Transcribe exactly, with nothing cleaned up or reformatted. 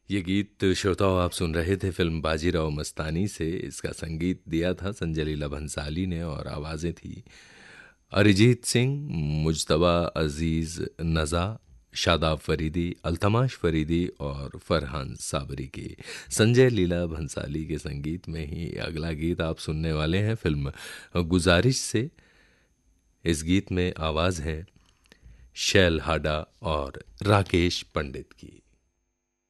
ये गीत श्रोताओं आप सुन रहे थे फिल्म बाजीराव मस्तानी से। इसका संगीत दिया था संजय लीला भंसाली ने और आवाज़ें थी अरिजीत सिंह, मुज्तबा अजीज़ नज़ा, शादाब फरीदी, अल्तमाश फरीदी और फरहान साबरी की। संजय लीला भंसाली के संगीत में ही अगला गीत आप सुनने वाले हैं फिल्म गुजारिश से। इस गीत में आवाज़ है शैल हाडा और राकेश पंडित की।